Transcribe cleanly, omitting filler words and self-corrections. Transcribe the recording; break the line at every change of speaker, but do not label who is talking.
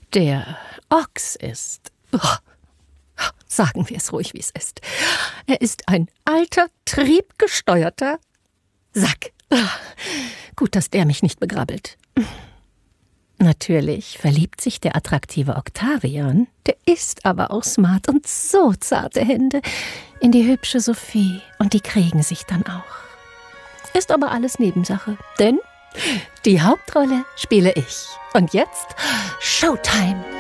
Der Ochs ist... sagen wir es ruhig, wie es ist. Er ist ein alter, triebgesteuerter Sack. Gut, dass der mich nicht begrabbelt. Natürlich verliebt sich der attraktive Octavian, der ist aber auch smart und so zarte Hände, in die hübsche Sophie und die kriegen sich dann auch. Ist aber alles Nebensache, denn die Hauptrolle spiele ich. Und jetzt Showtime!